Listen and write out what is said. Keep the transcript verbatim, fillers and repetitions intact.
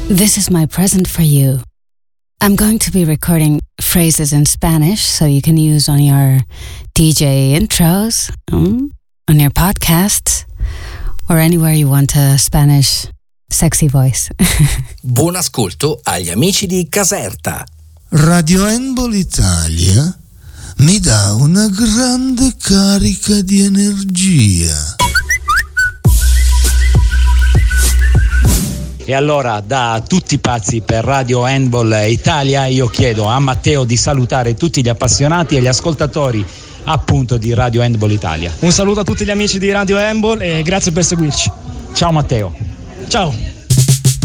This is my present for you. I'm going to be recording phrases in Spanish so you can use on your D J intros, um, on your podcasts, or anywhere you want a Spanish sexy voice. Buon ascolto agli amici di Caserta. Radio Handball Italia mi dà una grande carica di energia. E allora, da tutti pazzi per Radio Handball Italia, io chiedo a Matteo di salutare tutti gli appassionati e gli ascoltatori appunto di Radio Handball Italia. Un saluto a tutti gli amici di Radio Handball e grazie per seguirci. Ciao Matteo. Ciao.